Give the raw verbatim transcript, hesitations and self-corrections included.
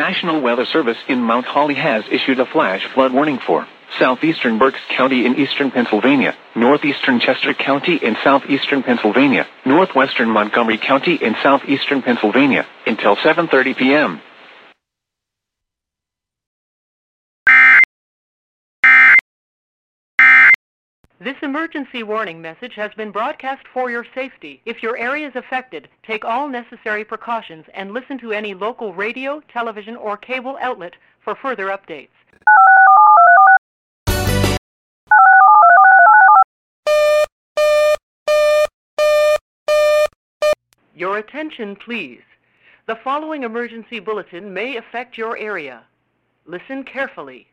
National Weather Service in Mount Holly has issued a flash flood warning for southeastern Berks County in eastern Pennsylvania, northeastern Chester County in southeastern Pennsylvania, northwestern Montgomery County in southeastern Pennsylvania, until seven thirty p.m. This emergency warning message has been broadcast for your safety. If your area is affected, take all necessary precautions and listen to any local radio, television, or cable outlet for further updates. Your attention, please. The following emergency bulletin may affect your area. Listen carefully.